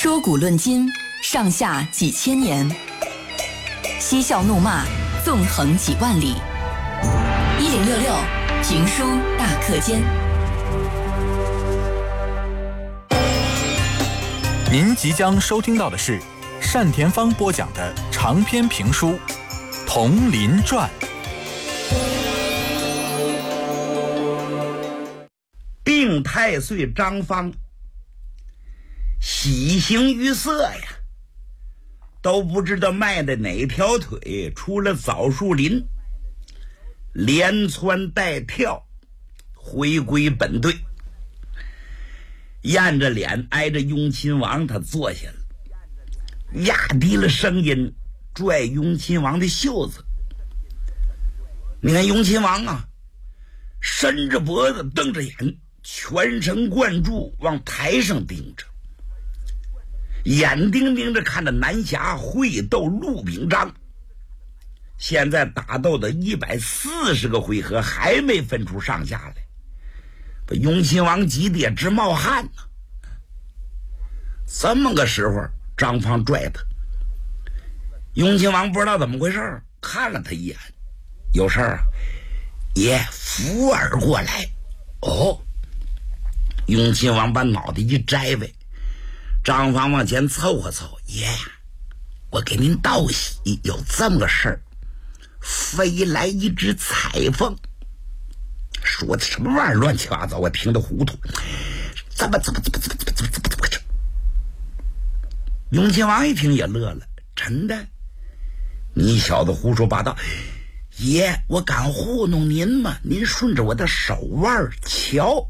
说古论今，上下几千年；嬉笑怒骂，纵横几万里。1066评书大课间。 您即将收听到的是单田芳播讲的长篇评书《铜林传》。 定太岁张方喜形于色呀，都不知道迈的哪条腿出了枣树林，连窜带跳回归本队，压着脸挨着雍亲王，他坐下了，压低了声音拽雍亲王的袖子。你看雍亲王啊，伸着脖子瞪着眼，全神贯注往台上盯着，眼盯盯着看着南侠会斗陆秉章。现在打斗的140个回合还没分出上下来，把雍亲王急得也直冒汗呢。这么个时候，张方拽他，雍亲王不知道怎么回事，看了他一眼，有事儿啊？爷，扶耳过来。哦，雍亲王把脑袋一摘呗，张方往前凑合凑，爷呀，我给您道喜，有这么个事儿，飞来一只彩凤。说的什么玩意儿，乱七八糟，我听得糊涂。怎么？雍亲王一听也乐了，真的？你小子胡说八道！爷，我敢糊弄您吗？您顺着我的手腕瞧。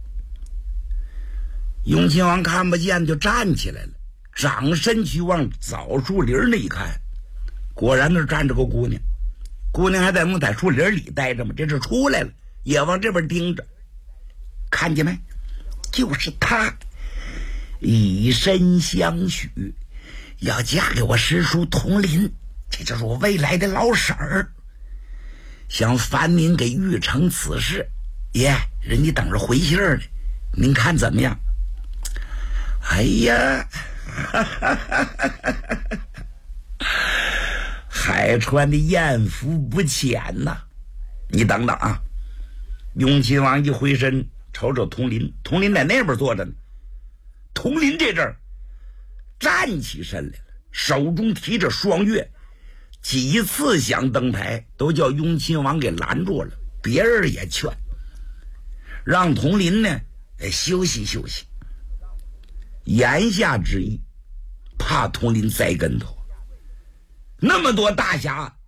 雍亲王看不见，就站起来了，掌身去往枣树林那一看，果然那站着个姑娘。姑娘还在木在树林里待着吗？这是出来了，也往这边盯着。看见没？就是她，以身相许，要嫁给我师叔佟林，这就是我未来的老婶儿。想烦您给玉成此事，爷，人家等着回信呢，您看怎么样？哎呀，海川的艳福不浅呐！你等等啊！雍亲王一回身瞅瞅佟林，佟林在那边坐着呢。佟林这阵儿站起身来了，手中提着双月，几次想登台，都叫雍亲王给拦住了。别人也劝，让佟林呢休息休息。言下之意，怕佟林栽跟头。那么多大侠